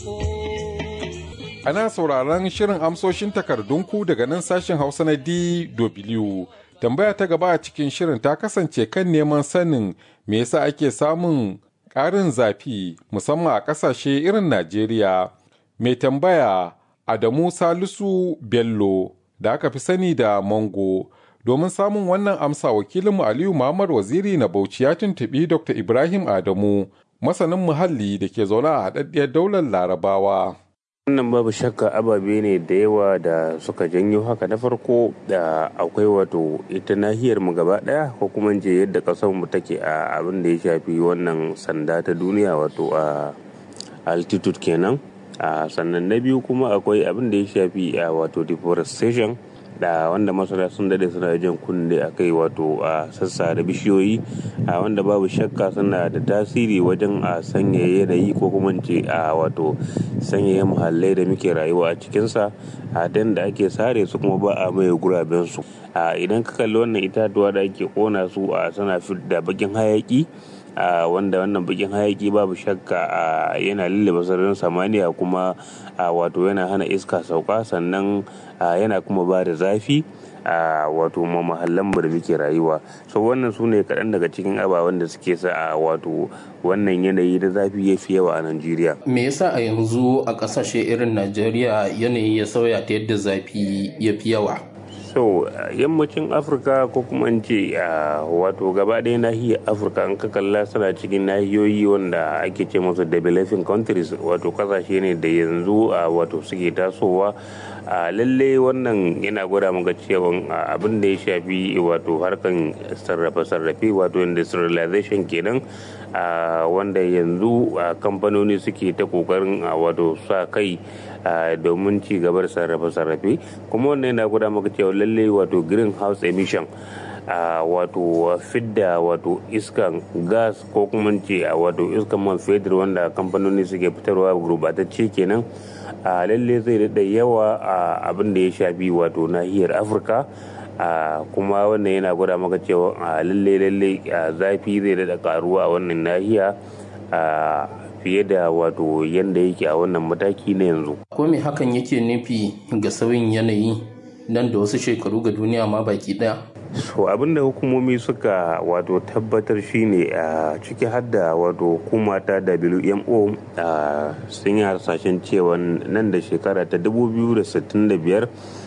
Ana sauraron shirin amsoshin takardunku daga nan sashen Hausa na DW. Tambaya ta gaba a cikin shirin ta kasance kan neman sanin me yasa ake samun ƙarin zafi musamman a ƙasashe irin Najeriya. Mai tambaya Adamu Salisu Bello da aka fi sani da Mango. Domin samun wannan amsa wakilinmu Aliyu Muhammad Waziri na Bauchi ya tuntuɓi Dr. Ibrahim Adamu, masanin muhalli da ke zaune a haɗaɗɗiyar daular Larabawa. Wannan babu shakka ababe ne da yawa da suka janyo haka. Na farko da akwai wato ita nahiyar mu gaba daya ko kuma je yadda kasar mu take a abin da ya shafi wannan sanda ta duniya wato a altitude kenan. Sannan na biyu kuma akwai abin da ya shafi wato deforestation da wanda masana sun dade suna jan kunne a kai wato a sassa da bishiyoyi wanda babu shakka suna da tasiri wajen a sanyaya yanayi ko kuma ce a wato sanyaya muhallai da muke rayuwa a cikinsa dan da ake sare su kuma ba a maye guraben su. Idan ka kalli wannan itatuwa da ake kona su suna fidda bakin hayaki wanda wannan bakin hayaki babu shakka yana lullube sararin samaniya kuma wato yana hana iska sauka, sannan yana kuma ba da zafi wato mahallan da muke rayuwa. So wannan su ne kaɗan daga cikin ababen da suke sa wato wannan yanayi da zafi ya fi yawa a Najeriya. Me yasa a yanzu a ƙasashe irin Najeriya yanayi ya sauya ta yadda zafi ya fi yawa? So yammacin Afirka ko kuma in ce wato gaba ɗaya nahiyar Afirka in ka kalla suna cikin nahiyoyi wanda ake ce musu developing countries, wato kasashe ne da yanzu wato suke tasowa. Lalle wannan yana gwada maka cewa abin da ya shafi wato harkan sarrafe wato industrialization kenan, wanda yanzu kamfanoni suke ta kokarin wato sa kai domin ci gaba da sarrafe kuma wannan yana gwada maka cewa lalle wato greenhouse emission wato fidda wato iskan gas ko kuma ce wato iskan man fetur wanda kamfanoni suke fitarwa gurbatacce kenan, lalle zai daɗa yawa abin da ya shafi wato nahiyar Afirka. Kuma wannan yana gwada maka cewa lalle zafi zai daɗa karuwa a wannan nahiya fiye da wato yanda yake a wannan mataki na yanzu. Ko me hakan yake nufi ga sauyin yanayi nan da wasu shekaru ga duniya ma baki daya? So abinda hukumomi suka wato tabbatar shine ciki hadda wato hukuma ta WMO sun yi harsashen cewa nan da shekara ta 2065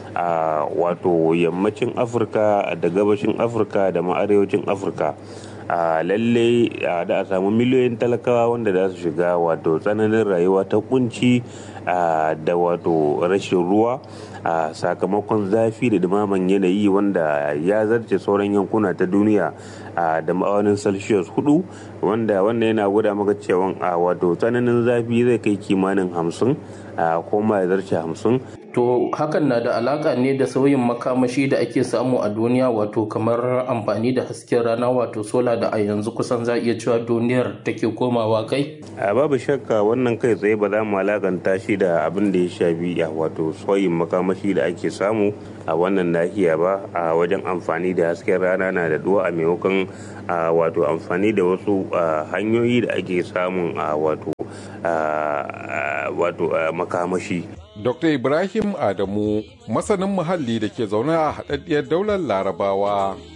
wato yammacin Afirka da gabashin Afirka da ma arewacin Afirka lalle da a samu miliyoyin talakawa wanda za su shiga wato tsananin rayuwa ta kunci da wato rashin ruwa sakamakon zafi da dumaman yanayi wanda ya zarce sauran yankuna ta duniya da ma'aunin celsius 4, wanda wannan yana gwada maka cewa wato tsananin zafi zai kai kimanin 50 ko ma ya zarce 50. To hakan na da alaka ne da sauyin makamashi da ake samu a duniya, wato kamar amfani da hasken rana wato sola da a yanzu kusan za iya cewa duniyar take komawa kai? Babu shakka wannan kai tsaye ba za mu alakanta shi da abin da ya shafi wato sauyin makamashi da ake samu a wannan nahiya ba. Wajen amfani da hasken rana na da duwa a maimakon wato amfani da wasu hanyoyi da ake samun wato makamashi. Dr. Ibrahim Adamu, masanin muhalli da ke zaune a haɗaɗɗiyar daular Larabawa.